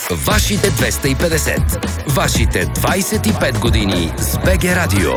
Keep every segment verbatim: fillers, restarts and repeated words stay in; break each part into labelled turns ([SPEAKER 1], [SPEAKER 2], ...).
[SPEAKER 1] Вашите двеста и петдесет. Вашите двайсет и пет години с БГ Радио.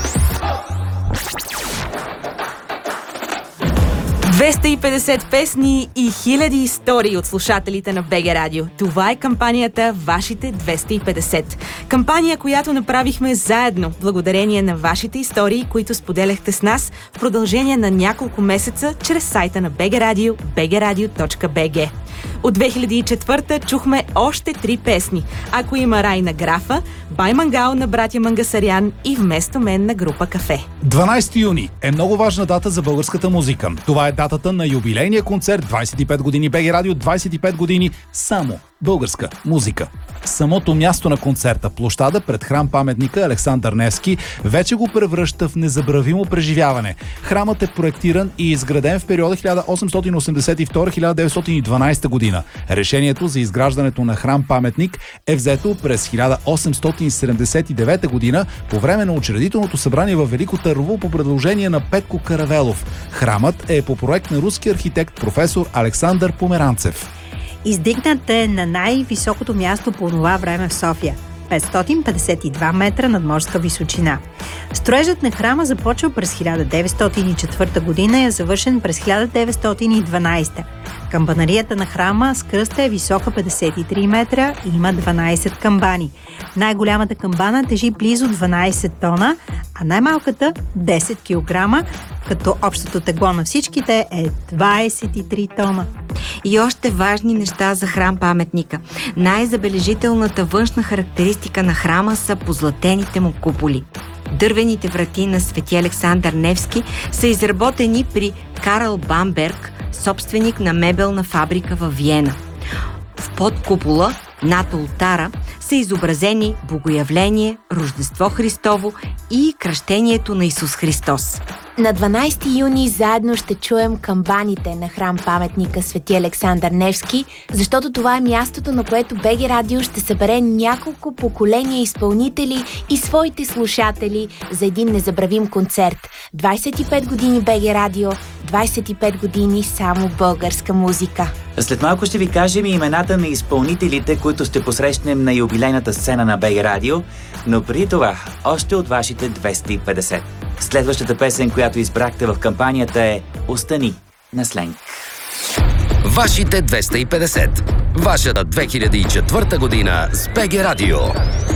[SPEAKER 2] двеста и петдесет песни и хиляди истории от слушателите на БГ Радио. Това е кампанията Вашите двеста и петдесет. Кампания, която направихме заедно, благодарение на вашите истории, които споделяхте с нас в продължение на няколко месеца чрез сайта на БГ Радио, би джи радио точка би джи. От две хиляди и четвърта чухме още три песни. Ако има рай на Графа, Бай Мангал на братя Мангасарян и Вместо мен на група Кафе.
[SPEAKER 3] дванайсети юни е много важна дата за българската музика. Това е датата на юбилейния концерт двайсет и пет години БГ Радио, двайсет и пет години само българска музика. Самото място на концерта, площада пред храм-паметника Александър Невски, вече го превръща в незабравимо преживяване. Храмът е проектиран и изграден в периода хиляда осемстотин осемдесет и втора до хиляда деветстотин и дванайсета година. Решението за изграждането на храм-паметник е взето през хиляда осемстотин седемдесет и девета година по време на учредителното събрание във Велико Търново по предложение на Петко Каравелов. Храмът е по проект на руски архитект професор Александър Померанцев.
[SPEAKER 4] Издигнат е на най-високото място по това време в София – петстотин петдесет и два метра надморска височина. Строежът на храма започва през хиляда деветстотин и четвърта година и е завършен през хиляда деветстотин и дванайсета. Камбанарията на храма с кръста е висока петдесет и три метра и има дванайсет камбани. Най-голямата камбана тежи близо дванайсет тона, а най-малката десет килограма, като общото тегло на всичките е двайсет и три тона.
[SPEAKER 5] И още важни неща за храм-паметника. Най-забележителната външна характеристика на храма са позлатените му куполи. Дървените врати на Свети Александър Невски са изработени при Карл Бамберг, собственик на мебелна фабрика във Виена. В подкупола, над олтара, са изобразени Богоявление, Рождество Христово и кръщението на Исус Христос.
[SPEAKER 6] На дванайсети юни заедно ще чуем камбаните на храм-паметника Свети Александър Невски, защото това е мястото, на което БГ Радио ще събере няколко поколения изпълнители и своите слушатели за един незабравим концерт. двайсет и пет години БГ Радио, двайсет и пет години само българска музика.
[SPEAKER 7] След малко ще ви кажем и имената на изпълнителите, които ще посрещнем на юбилейната сцена на БГ Радио, но преди това още от вашите двеста и петдесет. Следващата песен, която избрахте в кампанията е "Остани" на Сленг.
[SPEAKER 1] Вашите двеста и петдесет. Вашата две хиляди и четвърта година с БГ Радио.